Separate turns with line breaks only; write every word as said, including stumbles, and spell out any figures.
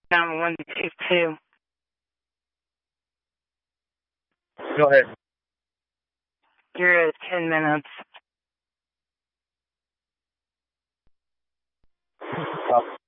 Number one, two, two.
Go ahead.
You're at ten minutes.
Oh.